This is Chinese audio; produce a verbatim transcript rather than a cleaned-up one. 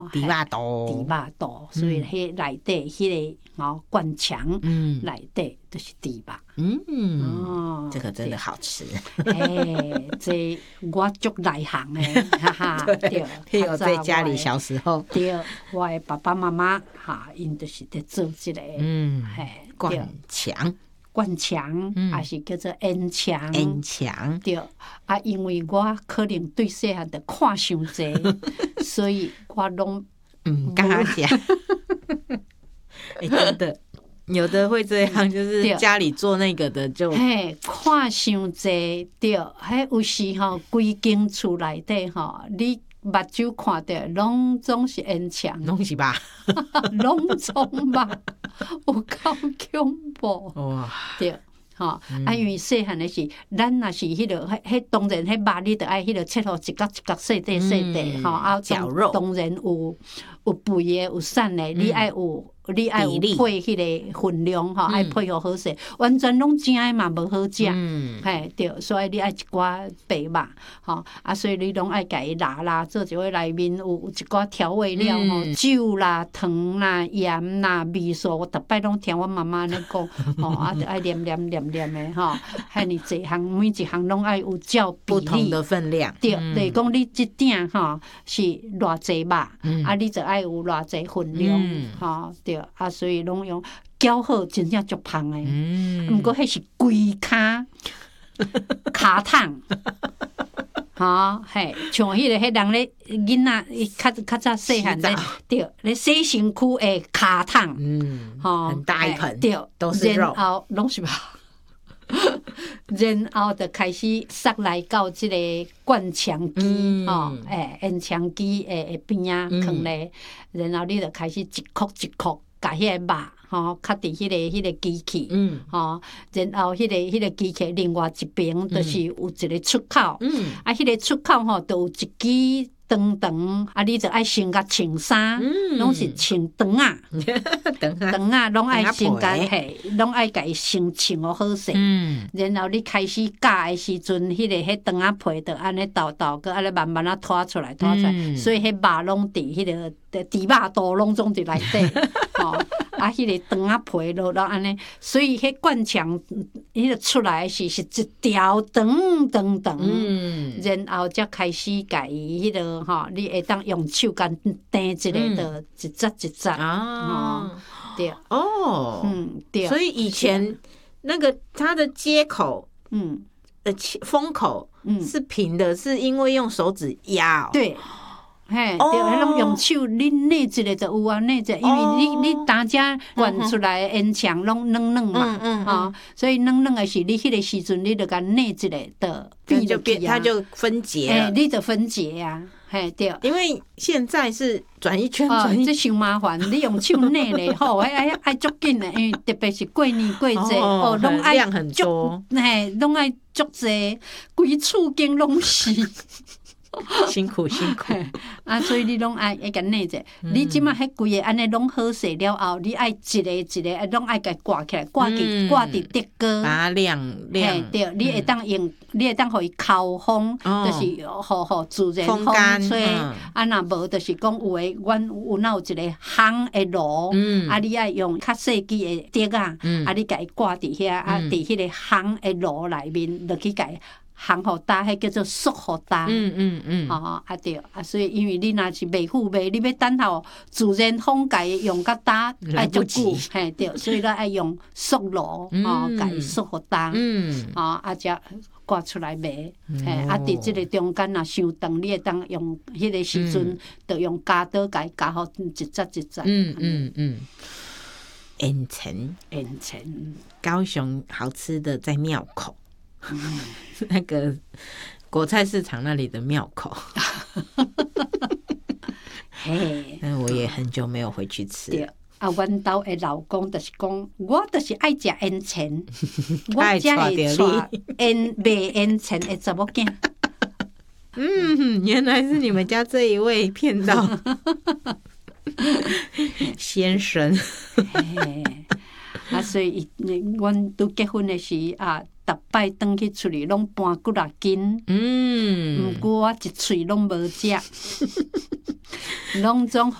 猪肉肚， 猪肉肚，所以迄内底迄个哦灌肠，嗯，内底就是猪肉。 嗯，哦，这个真的好吃。 哎，这我足内行诶，哈哈，对， 譬如在家里小时候， 对，我的爸爸妈妈哈，因就是在做这个，嗯，哎， 灌肠。 灌肠，还是叫做烟肠， 烟肠对啊，因为我可能对细汉的看伤济，所以我拢嗯敢食。哎，真的有的会这样，就是家里做那个的就嘿看伤济，对，迄有时吼规间厝内底吼，你目睭看到拢总是烟肠， 拢是吧， 拢总吧。有够恐怖哇！对，吼、嗯，啊，因为细汉的是，咱若是迄落，迄迄当然，迄肉你着爱迄落切好一角一角细块细块，吼、嗯，啊，绞肉当然有有肥的，有瘦的，你爱有。你爱有配迄个分量吼，爱配互好势，完全拢正诶嘛无好食，嘿对，所以你爱一寡白肉吼，啊，所以你拢爱家己拉拉，做一个内面有一寡调味料吼，酒啦、糖啦、盐啦、味素，我逐摆拢听我妈妈安尼讲，吼，啊，着爱念念念念诶吼，遐尼济项，每一项拢爱有照比例， 不同的分量， 对，就是讲你一鼎吼是偌济肉，啊，你就爱有偌济分量，吼，对。啊，所以拢用搅好，真正足芳诶。嗯，毋过迄是规骹骹烫，吼嘿，像迄个迄人咧囡仔，较较早细汉咧，对，咧洗身躯诶骹烫，嗯， 吼，很大一盆， 对， 都是肉， 然后拢是肉。然后就开始塞来到即个灌肠机，吼，诶，烟肠机诶诶边啊，放咧，然后你就开始一颗一颗。甲迄个肉吼，卡伫迄个迄个机器，嗯，吼，然后迄个迄个机器另外一边就是有一个出口，嗯，啊，迄个出口吼，就有一支长长，啊，你就爱先甲穿衫，拢是穿长啊，长啊，拢爱先甲嘿，拢爱甲伊先穿互好势，嗯，然后你开始夹的时阵，迄个迄长啊皮就安尼倒倒，佮安尼慢慢啊拖出来，拖出来，所以迄肉拢伫迄个。猪肉肚拢总伫内底，吼啊，迄个肠仔皮落落安尼，所以迄灌肠迄个出来是是一条长长长，嗯，然后才开始家伊迄个吼，你会当用手干掂一个的一节一节啊，对， 哦，嗯，对，所以以前那个它的接口，嗯，呃，封口，嗯，是平的，是因为用手指压， 对。嘿，对，迄拢用手，你捏一个就有啊，捏一个，因为你你大家灌出来的烟肠拢软软嘛，吼，所以软软的是你迄个时阵，你就甲捏一个的变就变，它就分解了， 哎，你就分解啊，嘿，对， 因为现在是转一圈转一圈， 这伤麻烦，你用手捏咧，吼，爱爱爱足紧的，因为特别是过年过节，哦，拢爱量很多， 嘿，拢爱足济，规厝间拢是。 辛苦辛苦啊！所以你拢爱爱甲捏者，你即马迄规个安尼拢好势了后，你爱一个一个拢爱甲挂起来，挂伫挂伫竹篙， 把它晾晾。 对，你会当用，你会当互伊透风，就是互互自然风吹。啊，若无就是讲有诶，阮有哪有一个烘诶炉，啊，你爱用较细支诶竹啊，啊，你甲伊挂伫遐，啊，伫迄个烘诶炉内面，落去甲伊。烘互干，迄叫做熟互干。嗯嗯嗯。吼啊对啊，所以因为你若是袂赴袂，你要等候自然风甲伊用较干，爱足久，嘿对，所以咱爱用熟炉，吼，甲伊熟互干。嗯。吼啊，才挂出来卖。嘿啊，伫即个中间若伤长，你会当用迄个时阵，着用夹刀甲伊夹互一节一节。 嗯嗯嗯。烟肠， 烟肠， 高雄好吃的在庙口。那个果菜市场那里的庙口，嘿，那我也很久没有回去吃。 对啊，阮兜的老公就是讲，我就是爱食烟肠，我才会带烟卖烟肠的查某囝。 嗯，原来是你们家这一位骗到先生。 啊，所以阮拄结婚的时啊。 逐摆转去厝里拢搬几若斤， 嗯， 毋过我一喙拢无食，拢总。